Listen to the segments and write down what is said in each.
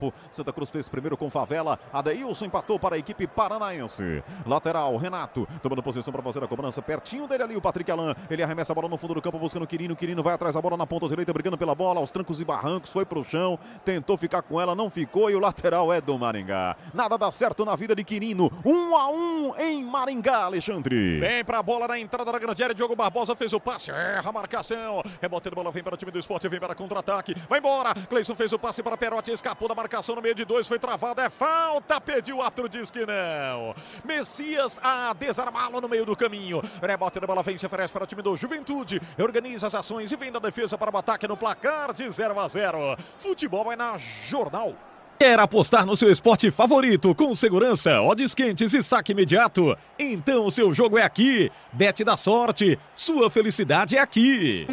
Santa Cruz fez primeiro com Favela. Adeilson empatou para a equipe paranaense. Lateral, Renato, tomando posição para fazer a cobrança. Pertinho dele ali o Patrick Alain. Ele arremessa a bola no fundo do campo buscando o Quirino. Quirino vai atrás da bola na ponta direita, brigando pela bola. Aos trancos e barrancos, foi pro chão. Tentou ficar com ela, não ficou. E o lateral é do Maringá. Nada dá certo na vida de Quirino. 1-1 em Maringá, Alexandre. Vem pra bola na entrada da grande área. Diogo Barbosa fez o passe. Erra a marcação. Rebote de bola, vem para o time do Sport. Vem para contra-ataque. Vai embora. Cleison fez o passe para Perotti. Escapou da marcação no meio de dois. Foi travado. É falta. Pediu o árbitro. Diz que não. Messias a desarmá-lo no meio do caminho. Rebote de bola vem. Se oferece para o time do Juventude. Organiza as ações e vem da defesa para o ataque no placar de 0-0. Futebol vai na Jornal. Quer apostar no seu esporte favorito com segurança, odds quentes e saque imediato? Então o seu jogo é aqui. Bet da sorte. Sua felicidade é aqui.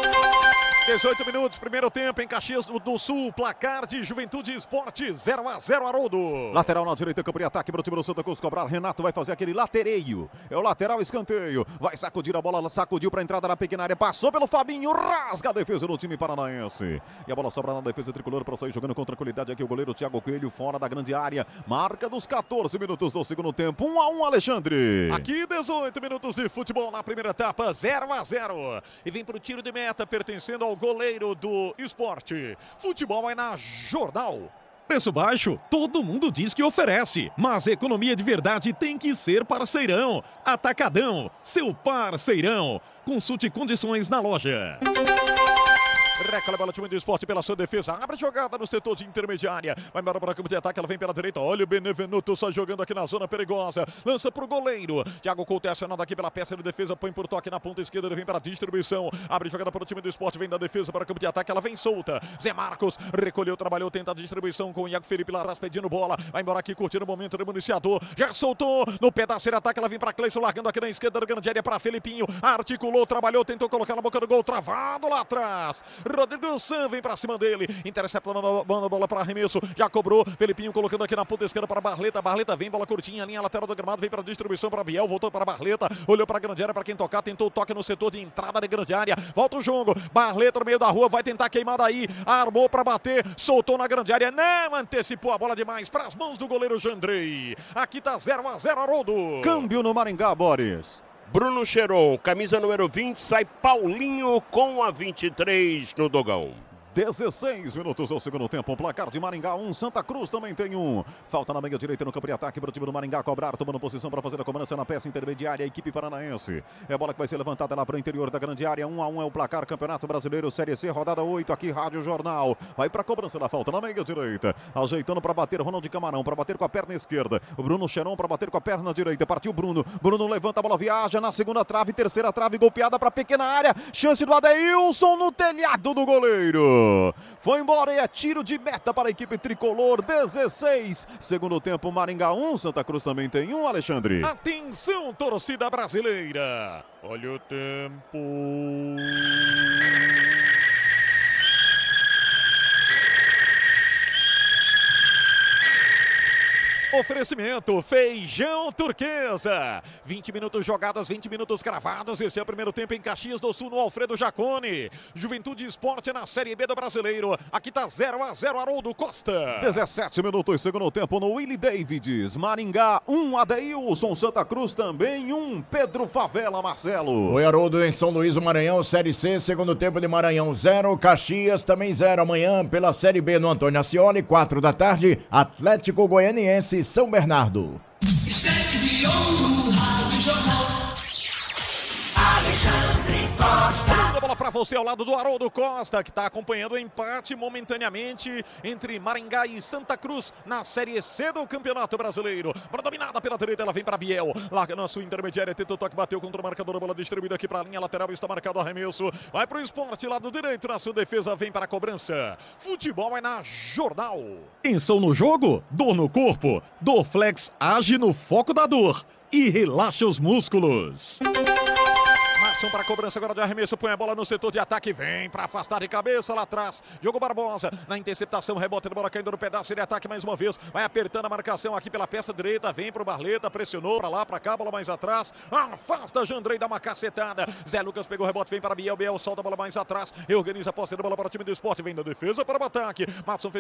18 minutos, primeiro tempo em Caxias do Sul, placar de Juventude Esporte, 0-0, Haroldo. Lateral na direita, campo de ataque para o time do Santa Cruz cobrar. Renato vai fazer aquele latereio. É o lateral, escanteio. Vai sacudir a bola, sacudiu para a entrada na pequena área. Passou pelo Fabinho, rasga a defesa do time paranaense. E a bola sobra na defesa tricolor para sair jogando com tranquilidade aqui o goleiro Thiago Coelho, fora da grande área. Marca dos 14 minutos do segundo tempo, 1-1, Alexandre. Aqui 18 minutos de futebol na primeira etapa, 0-0. E vem para o tiro de meta, pertencendo ao goleiro do Esporte. Futebol vai na Jornal. Preço baixo, todo mundo diz que oferece, mas economia de verdade tem que ser parceirão. Atacadão, seu parceirão. Consulte condições na loja. Recolhe a bola, time do Esporte pela sua defesa. Abre jogada no setor de intermediária. Vai embora para o campo de ataque, ela vem pela direita. Olha o Benevenuto só jogando aqui na zona perigosa. Lança para o goleiro. Thiago Couto é acionado aqui pela peça de defesa. Põe por toque na ponta esquerda, ele vem para a distribuição. Abre jogada para o time do Esporte, vem da defesa para o campo de ataque. Ela vem solta. Zé Marcos recolheu, trabalhou, tenta a distribuição com o Iago Felipe lá atrás pedindo bola. Vai embora aqui curtindo o momento do municiador. Já soltou no pedaço de ataque. Ela vem para Cleison, largando aqui na esquerda da grande área para Felipinho. Articulou, trabalhou, tentou colocar na boca do gol. Travado lá atrás. Rodrigo San vem pra cima dele, intercepta a bola para arremesso, já cobrou, Felipinho colocando aqui na ponta esquerda para Barleta, Barleta vem, bola curtinha, linha lateral do gramado, vem para distribuição para Biel, voltou para Barleta, olhou para a grande área para quem tocar, tentou o toque no setor de entrada da grande área, volta o jogo, Barleta no meio da rua, vai tentar queimar daí, armou para bater, soltou na grande área, não antecipou a bola demais para as mãos do goleiro Jandrei. Aqui tá 0-0, Haroldo. Câmbio no Maringá, Boris. Bruno Cheron, camisa número 20, sai Paulinho com a 23 no dogão. 16 minutos do segundo tempo, placar de Maringá 1, Santa Cruz também tem 1. Falta na meia direita no campo de ataque para o time do Maringá cobrar, tomando posição para fazer a cobrança na peça intermediária, a equipe paranaense. É a bola que vai ser levantada lá para o interior da grande área, 1-1 é o placar, Campeonato Brasileiro, Série C, rodada 8, aqui Rádio Jornal. Vai para a cobrança da falta na meia direita, ajeitando para bater Ronald Camarão, para bater com a perna esquerda. O Bruno Cheron para bater com a perna direita, partiu Bruno. Bruno levanta a bola, viaja na segunda trave, terceira trave, golpeada para a pequena área. Chance do Adeilson no telhado do goleiro. Foi embora e é tiro de meta para a equipe tricolor, 16. Segundo tempo, Maringá 1, Santa Cruz também tem 1, Alexandre. Atenção, torcida brasileira. Olha o tempo. Oferecimento Feijão Turquesa. 20 minutos jogadas, 20 minutos cravados. Esse é o primeiro tempo em Caxias do Sul, no Alfredo Jaconi. Juventude Esporte na Série B do Brasileiro. Aqui tá 0-0, Haroldo Costa. 17 minutos, segundo tempo no Willie Davids. Maringá 1, Adeilson. Santa Cruz também 1, Pedro Favela, Marcelo. Oi, Haroldo, em São Luís, o Maranhão, Série C, segundo tempo de Maranhão 0, Caxias também 0. Amanhã pela Série B no Antônio Ascioli, 4 da tarde, Atlético Goianiense, São Bernardo. Estante de ouro, Rádio Jornal. Alexandre Costa. A bola para você ao lado do Haroldo Costa, que está acompanhando o empate momentaneamente entre Maringá e Santa Cruz na Série C do Campeonato Brasileiro. Bola dominada pela direita, ela vem para Biel. Larga na sua intermediária, tentou o toque, bateu contra o marcador, a bola distribuída aqui para a linha lateral, está marcado o arremesso. Vai para o Esporte, lado direito, na sua defesa, vem para a cobrança. Futebol é na Jornal. Tensão no jogo? Dor no corpo? Dorflex age no foco da dor e relaxa os músculos. Marção para a cobrança agora de arremesso, põe a bola no setor de ataque, vem para afastar de cabeça lá atrás. Diogo Barbosa na interceptação, rebote de bola caindo no pedaço de ataque mais uma vez. Vai apertando a marcação aqui pela peça direita, vem para o Barleta, pressionou para lá, para cá, bola mais atrás. Afasta Jandrei, dá uma cacetada. Zé Lucas pegou o rebote, vem para Biel, Biel solta a bola mais atrás. Reorganiza a posse da bola para o time do Esporte, vem da defesa para o ataque. Matson fez